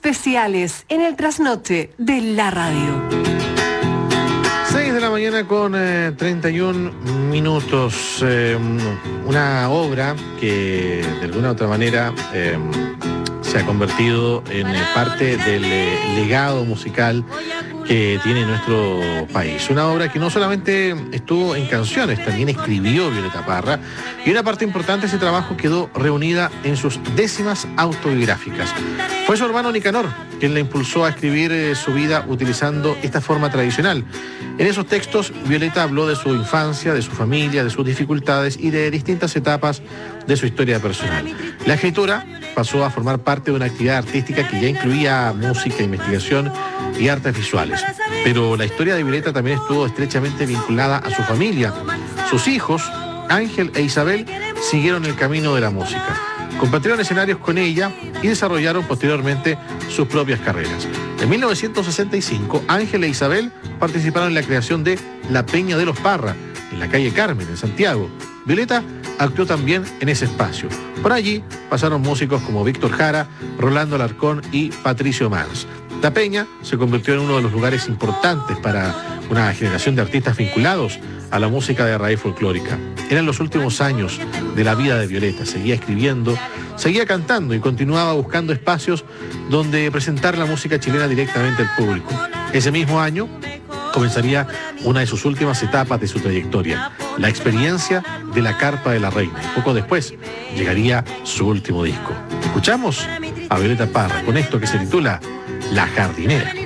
especiales en el trasnoche de la radio. 6 de la mañana con 31 minutos. Una obra que de alguna u otra manera se ha convertido en parte del legado musical que tiene nuestro país. Una obra que no solamente estuvo en canciones, también escribió Violeta Parra, y una parte importante de ese trabajo quedó reunida en sus 10º autobiográficas. Fue su hermano Nicanor quien la impulsó a escribir su vida utilizando esta forma tradicional. En esos textos, Violeta habló de su infancia, de su familia, de sus dificultades y de distintas etapas de su historia personal. La escritura pasó a formar parte de una actividad artística que ya incluía música, investigación y artes visuales. Pero la historia de Violeta también estuvo estrechamente vinculada a su familia. Sus hijos, Ángel e Isabel, siguieron el camino de la música. Compartieron escenarios con ella y desarrollaron posteriormente sus propias carreras. En 1965, Ángel e Isabel participaron en la creación de La Peña de los Parra, en la calle Carmen, en Santiago. Violeta actuó también en ese espacio. Por allí pasaron músicos como Víctor Jara, Rolando Alarcón y Patricio Mans. La Peña se convirtió en uno de los lugares importantes para una generación de artistas vinculados a la música de raíz folclórica. Eran los últimos años de la vida de Violeta. Seguía escribiendo, seguía cantando y continuaba buscando espacios donde presentar la música chilena directamente al público. Ese mismo año comenzaría una de sus últimas etapas de su trayectoria, la experiencia de la Carpa de la Reina. Y poco después llegaría su último disco. Escuchamos a Violeta Parra con esto que se titula La Jardinera.